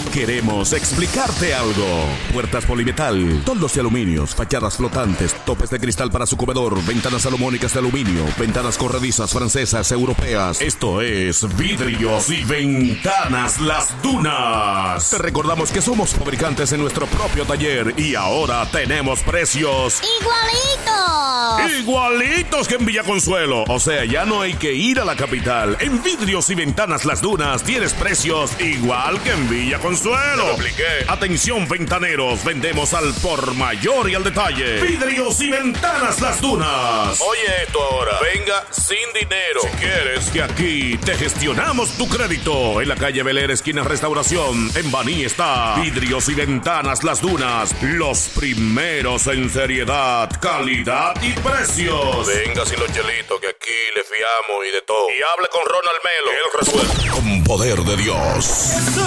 queremos explicarte algo. Puertas Polimetal, toldos de aluminios, fachadas flotantes, topes de cristal para su comedor, ventanas salomónicas de aluminio, ventanas corredizas francesas, europeas. Esto es Vidrios y Ventanas Las Dunas. Te recordamos que somos fabricantes en nuestro propio taller y ahora tenemos precios igualitos que en Villa Consuelo. O sea, ya no hay que ir a la capital. En Vidrios y Ventanas Las Dunas tienes precios igual que en Villa Consuelo. Lo expliqué. Atención, ventaneros, vendemos al por mayor y al detalle. Vidrios y Ventanas Las Dunas. Oye esto ahora, venga sin dinero. Si quieres que aquí te gestionamos tu crédito. En la calle Beler, esquina Restauración, en Baní está Vidrios y Ventanas Las Dunas. Los primeros en seriedad, calidad y precios. Venga sin los chelitos, que aquí le fiamos y de todo. Y hable con Ronald Melo, que él resuelve. Con poder de Dios.